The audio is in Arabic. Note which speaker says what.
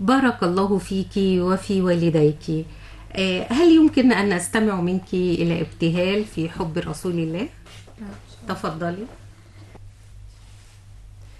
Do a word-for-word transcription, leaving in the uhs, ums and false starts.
Speaker 1: بارك الله فيك وفي والديك. هل يمكن أن نستمع منك إلى ابتهال في حب رسول الله؟ تفضلي.